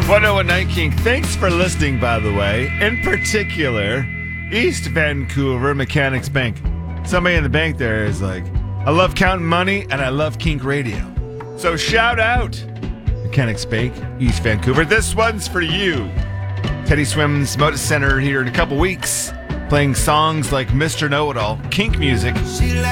101.9 Kink. Thanks for listening, by the way. In particular, East Vancouver Mechanics Bank. Somebody in the bank there is like, I love counting money and I love Kink Radio. So shout out Mechanics Bank, East Vancouver. This one's for you. Teddy Swims Moda Center here in a couple weeks, playing songs like Mr. Know-It-All, Kink music.